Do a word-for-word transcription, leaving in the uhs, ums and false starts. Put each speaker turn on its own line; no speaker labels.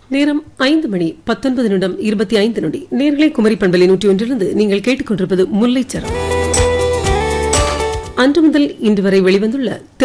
நேரம் ஐந்து மணி பத்தொன்பது நிமிடம் இருபத்தி ஐந்து நொடி. நேர்களை குமரி பண்பலை நூற்றி ஒன்றிலிருந்து நீங்கள் கேட்டுக்கொண்டிருப்பது முல்லைச்சரம். அன்று முதல் இன்று வரை வெளிவந்துள்ள